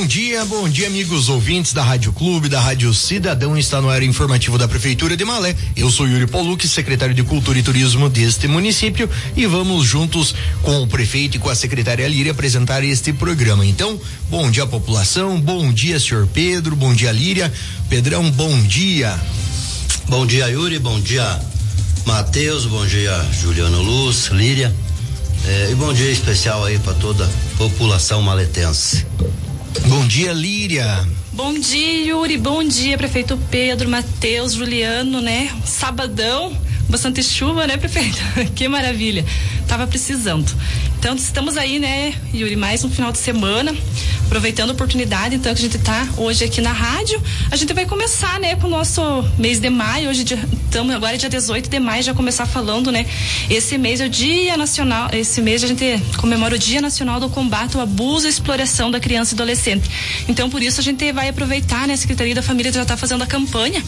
Bom dia, amigos ouvintes da Rádio Clube, da Rádio Cidadão. Está no área informativo da Prefeitura de Malé. Eu sou Yuri Polucci, secretário de Cultura e Turismo deste município, e vamos juntos com o prefeito e com a secretária Líria apresentar este programa. Então, bom dia, população, bom dia, senhor Pedro, bom dia, Líria. Pedrão, bom dia. Bom dia, Yuri, bom dia, Matheus, bom dia, Juliano Luz, Líria. E bom dia especial aí para toda a população maletense. Bom dia, Líria. Bom dia, Yuri, bom dia, prefeito Pedro, Matheus, Juliano, né? Sabadão, bastante chuva, né, prefeito? Que maravilha, tava precisando. Então, estamos aí, né, Yuri, mais um final de semana, aproveitando a oportunidade, então, que a gente tá hoje aqui na rádio. A gente vai começar, né, com o nosso mês de maio. Hoje estamos agora dia 18 de maio, já começar falando, né, esse mês é o Dia Nacional, esse mês a gente comemora o Dia Nacional do Combate ao Abuso e Exploração da Criança e Adolescente. Então, por isso a gente vai aproveitar, né, a Secretaria da Família já tá fazendo a campanha,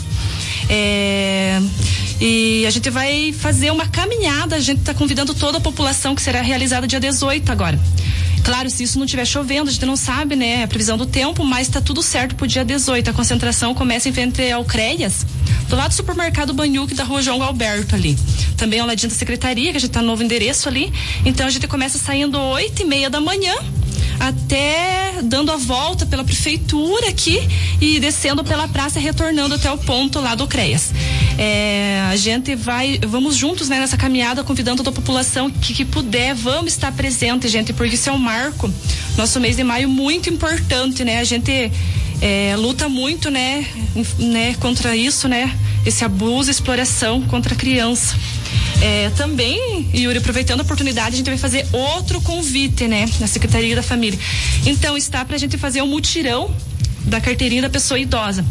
e a gente vai fazer uma caminhada. A gente está convidando toda a população, que será realizada dia 18 agora. Claro, se isso não estiver chovendo, a gente não sabe, né, a previsão do tempo, mas está tudo certo pro dia 18. A concentração começa em frente ao CREAS, do lado do supermercado Banhuc, da rua João Alberto ali. Também ao ladinho da secretaria, que a gente tá no novo endereço ali. Então a gente começa saindo 8:30 da manhã, até dando a volta pela prefeitura aqui e descendo pela praça, retornando até o ponto lá do CREAS. A gente vamos juntos, né, nessa caminhada, convidando toda a população que puder, vamos estar presente, gente, porque isso é um marco. Nosso mês de maio muito importante, né? A gente luta muito, né, contra isso, né? Esse abuso e exploração contra a criança. Também, Yuri, aproveitando a oportunidade, a gente vai fazer outro convite, né, na Secretaria da Família. Então, está pra gente fazer um mutirão da carteirinha da pessoa idosa.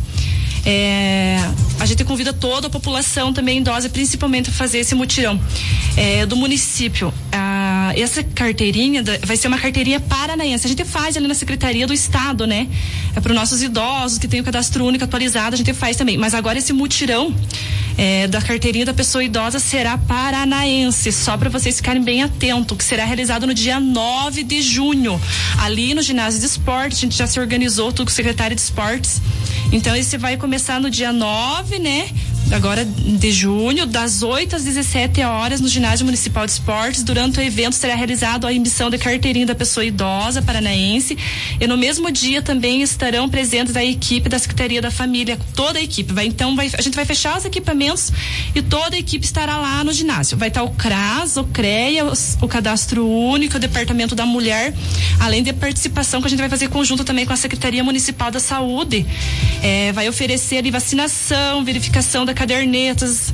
A gente convida toda a população também idosa, principalmente, a fazer esse mutirão do município. Essa carteirinha vai ser uma carteirinha paranaense. A gente faz ali na Secretaria do Estado, né? É para os nossos idosos que tem o cadastro único atualizado, a gente faz também. Mas agora esse mutirão da carteirinha da pessoa idosa será paranaense, só para vocês ficarem bem atentos, que será realizado no dia 9 de junho, ali no ginásio de esportes. A gente já se organizou tudo com o secretário de esportes. Então esse vai começar no dia 9, né? Agora de junho, das 8 às 17 horas, no ginásio municipal de esportes. Durante o evento será realizado a emissão de carteirinha da pessoa idosa paranaense, e no mesmo dia também estarão presentes a equipe da Secretaria da Família, toda a equipe. A gente vai fechar os equipamentos e toda a equipe estará lá no ginásio. Vai estar o CRAS, o CREA, o Cadastro Único, o Departamento da Mulher, além de participação que a gente vai fazer conjunto também com a Secretaria Municipal da Saúde. Vai oferecer ali vacinação, verificação da cadernetas,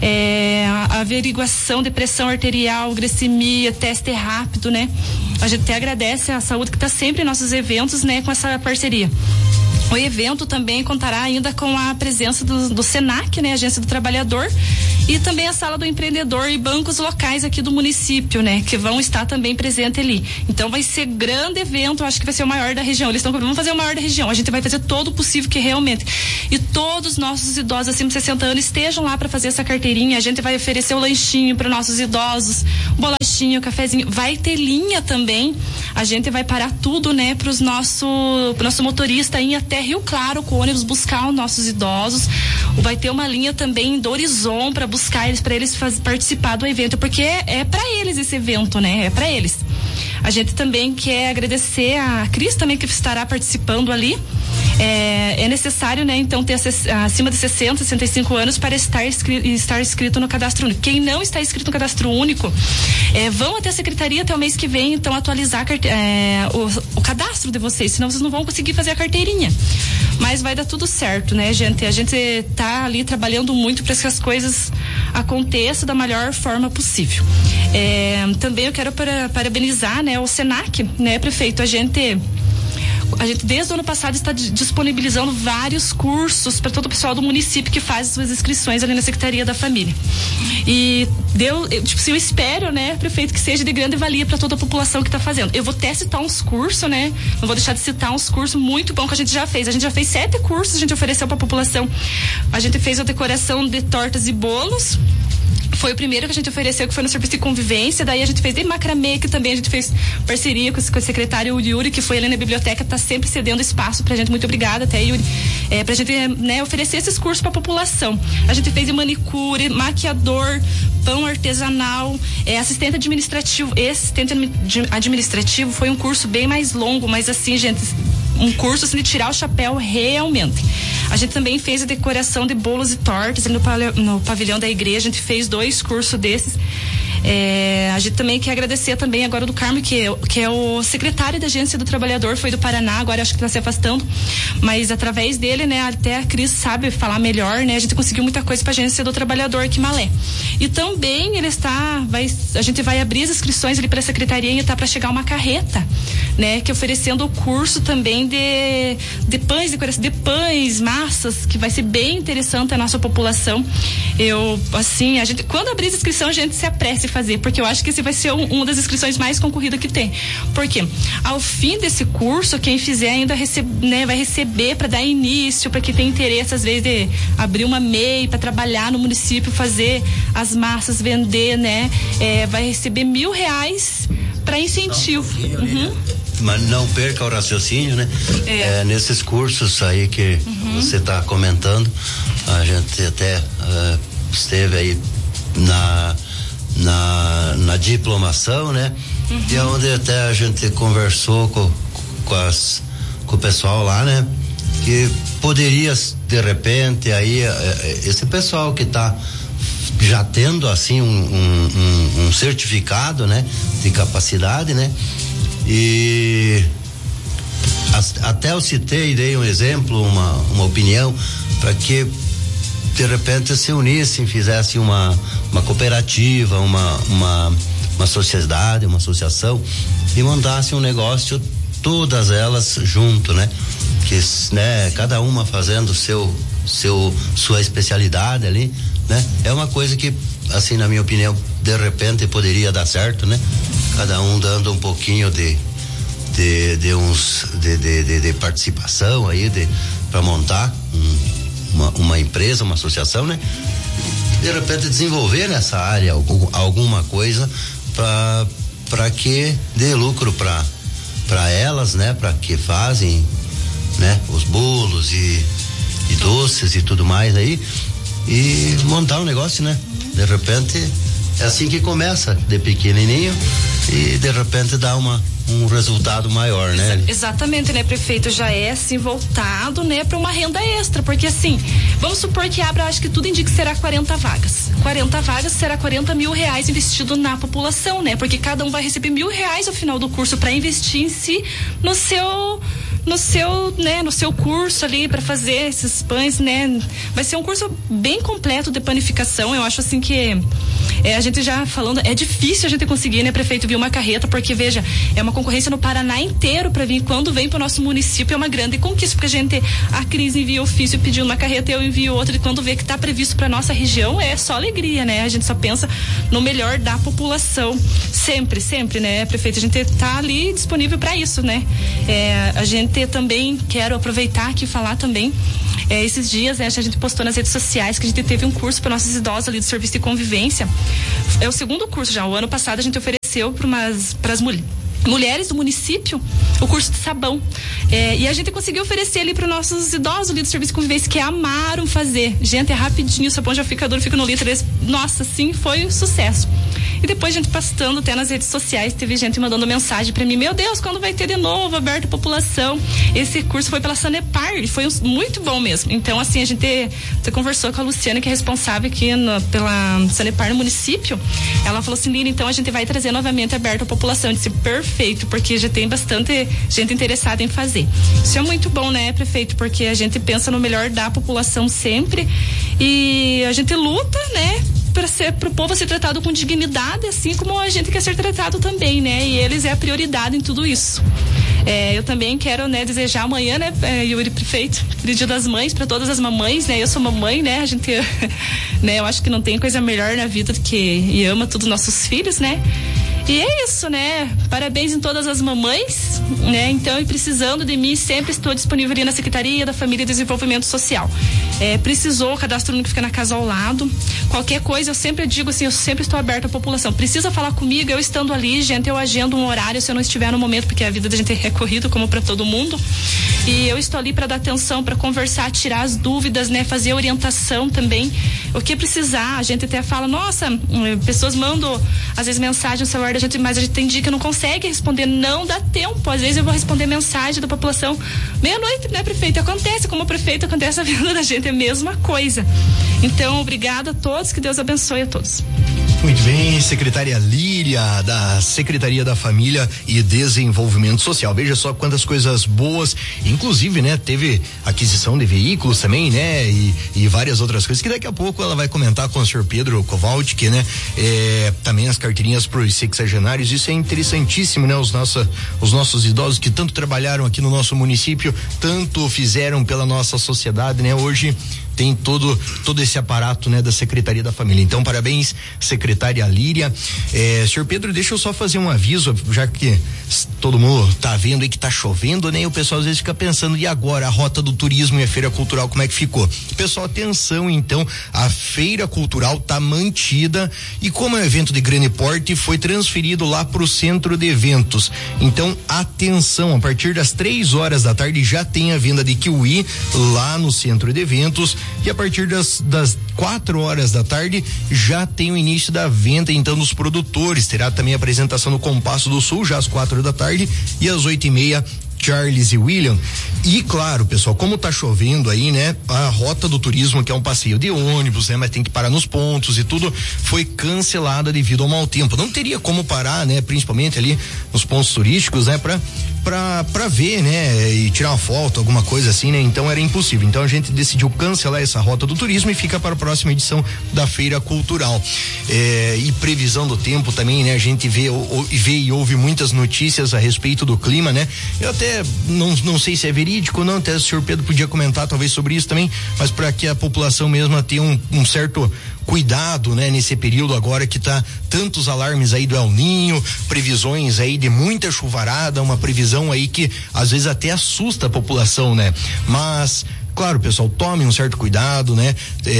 a averiguação de pressão arterial, glicemia, teste rápido, né? A gente até agradece a saúde que está sempre em nossos eventos, né, com essa parceria. O evento também contará ainda com a presença do SENAC, né, Agência do Trabalhador, e também a Sala do Empreendedor e bancos locais aqui do município, né, que vão estar também presentes ali. Então vai ser grande evento, acho que vai ser o maior da região. Eles vão fazer o maior da região. A gente vai fazer todo o possível que realmente. E todos os nossos idosos acima de 60 anos estejam lá para fazer essa carteirinha. A gente vai oferecer o lanchinho para nossos idosos, bolachinho, cafezinho. Vai ter linha também. A gente vai parar tudo, né, pro nosso motorista ir até Rio Claro com o ônibus buscar os nossos idosos. Vai ter uma linha também do Horizon para buscar eles, para eles participar do evento, porque é para eles esse evento, né? É para eles. A gente também quer agradecer a Cris também, que estará participando ali. É necessário, né, então, ter acima de 60, 65 anos para estar inscrito no Cadastro Único. Quem não está inscrito no Cadastro Único, vão até a Secretaria até o mês que vem, então, atualizar o cadastro de vocês, senão vocês não vão conseguir fazer a carteirinha. Mas vai dar tudo certo, né, gente? A gente tá ali trabalhando muito para que as coisas aconteçam da melhor forma possível. Também eu quero parabenizar, né, o SENAC, né, prefeito? A gente desde o ano passado está disponibilizando vários cursos para todo o pessoal do município que faz suas inscrições ali na Secretaria da Família. E eu espero, né, prefeito, que seja de grande valia para toda a população que está fazendo. Eu vou até citar uns cursos, né? Não vou deixar de citar uns cursos muito bons que a gente já fez. A gente já fez 7 cursos, a gente ofereceu para a população. A gente fez a decoração de tortas e bolos, Foi o primeiro que a gente ofereceu, que foi no serviço de convivência. Daí a gente fez de macramê, que também a gente fez parceria com o secretário Yuri, que foi ali na biblioteca, tá sempre cedendo espaço pra gente. Muito obrigada até, Yuri. Pra gente, né, oferecer esses cursos pra população. A gente fez de manicure, maquiador, pão artesanal, assistente administrativo. Esse assistente administrativo foi um curso bem mais longo, mas assim, gente, um curso assim, de tirar o chapéu realmente. A gente também fez a decoração de bolos e tortas ali no pavilhão da igreja. A gente fez 2 cursos desses. A gente também quer agradecer também agora do Carmo, que é o secretário da Agência do Trabalhador, foi do Paraná, agora acho que está se afastando, mas através dele, né, até a Cris sabe falar melhor, né, a gente conseguiu muita coisa para a Agência do Trabalhador aqui em Malé. E também a gente vai abrir as inscrições ali para a secretaria e tá para chegar uma carreta, né, que oferecendo o curso também de pães, decoração de pães, massas, que vai ser bem interessante a nossa população. A gente, quando abrir a inscrição, a gente se apresse fazer, porque eu acho que esse vai ser uma das inscrições mais concorridas que tem. Porque ao fim desse curso, quem fizer ainda vai receber para dar início, para quem tem interesse às vezes de abrir uma MEI para trabalhar no município, fazer as massas, vender, né? Vai receber R$1.000 para incentivo. Mas não perca o raciocínio, né? Nesses cursos aí que você está comentando, a gente até esteve aí na diplomação, né? E onde até a gente conversou com o pessoal lá, né? Que poderia, de repente, aí esse pessoal que tá já tendo assim um certificado, né? De capacidade, né? E até eu citei, dei um exemplo, uma opinião, para que de repente se unissem, fizessem uma cooperativa, uma sociedade, uma associação, e montassem um negócio, todas elas junto, né? Que, né, cada uma fazendo sua especialidade ali, né? É uma coisa que, assim, na minha opinião, de repente poderia dar certo, né? Cada um dando um pouquinho de participação aí, para montar uma empresa, uma associação, né? De repente desenvolver nessa área alguma coisa para que dê lucro para elas, né? Para que fazem, né? Os bolos e doces e tudo mais aí, e montar um negócio, né? De repente é assim que começa, de pequenininho, e de repente dá um resultado maior, né? Exatamente, né, prefeito? Já é assim voltado, né, para uma renda extra, porque assim, vamos supor que abra, acho que tudo indica que será 40 vagas. 40 vagas será R$40.000 investido na população, né? Porque cada um vai receber R$1.000 ao final do curso para investir em si no seu curso ali, para fazer esses pães, né? Vai ser um curso bem completo de panificação. Eu acho assim que a gente já falando, é difícil a gente conseguir, né, prefeito, vir uma carreta, porque veja, é uma concorrência no Paraná inteiro para vir. Quando vem para o nosso município é uma grande conquista, porque a Cris envia ofício pedindo uma carreta, eu envio outra, e quando vê que está previsto para nossa região é só alegria, né? A gente só pensa no melhor da população, sempre, né, prefeito? A gente tá ali disponível para isso, né? A gente também quero aproveitar aqui e falar também, esses dias, né, a gente postou nas redes sociais que a gente teve um curso para nossos idosos ali do serviço de convivência. É o segundo curso já. O ano passado a gente ofereceu para as mulheres do município o curso de sabão, e a gente conseguiu oferecer ali para nossos idosos ali do serviço de convivência, que amaram fazer. Gente, é rapidinho, o sabão já fica duro, fica no litro. Nossa, sim, foi um sucesso. E depois a gente postando até nas redes sociais, teve gente mandando mensagem para mim: meu Deus, quando vai ter de novo aberto a população? Esse curso foi pela Sanepar e foi muito bom mesmo. Então, assim, a gente conversou com a Luciana, que é responsável aqui pela Sanepar no município. Ela falou assim: Lina, então a gente vai trazer novamente aberto a população. Eu disse: perfeito, porque já tem bastante gente interessada em fazer. Isso é muito bom, né, prefeito? Porque a gente pensa no melhor da população sempre, e a gente luta, né, para o povo ser tratado com dignidade, assim como a gente quer ser tratado também, né? E eles é a prioridade em tudo isso. Eu também quero, né, desejar amanhã, né, Yuri, prefeito, Dia das Mães, para todas as mamães, né? Eu sou mamãe, né? A gente, né, eu acho que não tem coisa melhor na vida do que ama todos os nossos filhos, né? E é isso, né? Parabéns em todas as mamães, né? Então, e precisando de mim, sempre estou disponível ali na Secretaria da Família e Desenvolvimento Social. Precisou, o cadastro único fica na casa ao lado. Qualquer coisa, eu sempre digo assim, eu sempre estou aberta à população. Precisa falar comigo, eu estando ali, gente, eu agendo um horário se eu não estiver no momento, porque a vida da gente é corrida, como para todo mundo. E eu estou ali para dar atenção, para conversar, tirar as dúvidas, né? Fazer orientação também. O que precisar, a gente até fala, nossa, pessoas mandam às vezes mensagem no celular da gente, mas a gente tem dia que não consegue responder, não dá tempo. Às vezes eu vou responder mensagem da população meia-noite, né, prefeito? Acontece, como prefeito, acontece a vida da gente, é a mesma coisa. Então, obrigada a todos, que Deus abençoe a todos. Muito bem, secretária Líria, da Secretaria da Família e Desenvolvimento Social. Veja só quantas coisas boas, inclusive, né, teve aquisição de veículos também, né, e várias outras coisas que daqui a pouco ela vai comentar com o senhor Pedro Kowalczyk, né, também as carteirinhas para os sexagenários. Isso é interessantíssimo, né, os nossos idosos que tanto trabalharam aqui no nosso município, tanto fizeram pela nossa sociedade, né, hoje tem todo esse aparato, né, da Secretaria da Família. Então, parabéns, secretária Líria. Senhor Pedro, deixa eu só fazer um aviso, já que todo mundo tá vendo aí que tá chovendo, né? E o pessoal às vezes fica pensando, e agora a rota do turismo e a feira cultural, como é que ficou? Pessoal, atenção, então, a feira cultural tá mantida e como é um evento de grande porte, foi transferido lá pro centro de eventos. Então, atenção, a partir das 3 horas da tarde já tem a venda de kiwi lá no centro de eventos. E a partir das 4 horas da tarde já tem o início da venda, então, dos produtores. Terá também a apresentação no Compasso do Sul, já às 4 da tarde, e às 8:30 Charles e William. E claro, pessoal, como tá chovendo aí, né? A rota do turismo, que é um passeio de ônibus, né? Mas tem que parar nos pontos e tudo, foi cancelada devido ao mau tempo. Não teria como parar, né? Principalmente ali nos pontos turísticos, né? Pra ver, né? E tirar uma foto, alguma coisa assim, né? Então era impossível. Então a gente decidiu cancelar essa rota do turismo e fica para a próxima edição da Feira Cultural. E previsão do tempo também, né? A gente vê e ouve muitas notícias a respeito do clima, né? Eu até não sei se é verídico ou não, até o senhor Pedro podia comentar talvez sobre isso também, mas para que a população mesma tenha um certo cuidado, né, nesse período agora que tá tantos alarmes aí do El Ninho, previsões aí de muita chuvarada, uma previsão aí que às vezes até assusta a população, né? Mas claro, pessoal, tomem um certo cuidado, né?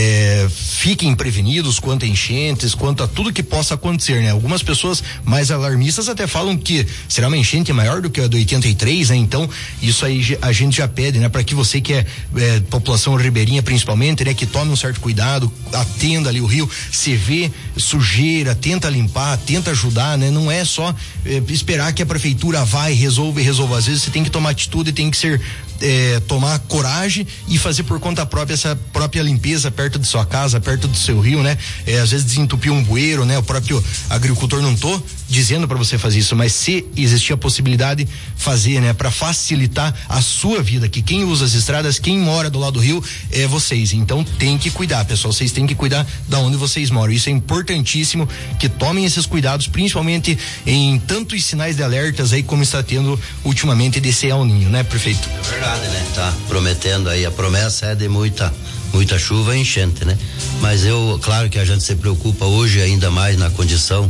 Fiquem prevenidos quanto a enchentes, quanto a tudo que possa acontecer, né? Algumas pessoas mais alarmistas até falam que será uma enchente maior do que a do 83, né? Então, isso aí a gente já pede, né? Para que você que é população ribeirinha principalmente, né? Que tome um certo cuidado, atenda ali o rio, se vê sujeira, tenta limpar, tenta ajudar, né? Não é só esperar que a prefeitura vai, resolva. Às vezes você tem que tomar atitude, tem que ser tomar coragem e fazer por conta própria essa própria limpeza perto de sua casa, perto do seu rio, né? Às vezes desentupir um bueiro, né? O próprio agricultor, não tô dizendo para você fazer isso, mas se existir a possibilidade, fazer, né? Para facilitar a sua vida, que quem usa as estradas, quem mora do lado do rio é vocês, então tem que cuidar, pessoal, vocês têm que cuidar da onde vocês moram, isso é importantíssimo, que tomem esses cuidados, principalmente em tantos sinais de alertas aí como está tendo ultimamente desse El Ninho, né, prefeito? É verdade, né? Tá prometendo aí, a promessa é de muita chuva e enchente, né? Mas claro que a gente se preocupa hoje ainda mais na condição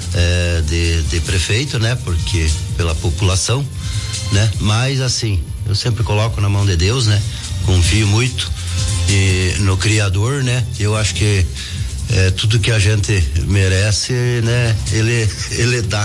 de prefeito, né? Porque pela população, né? Mas assim, eu sempre coloco na mão de Deus, né? Confio muito no Criador, né? Eu acho que tudo que a gente merece, né? Ele dá.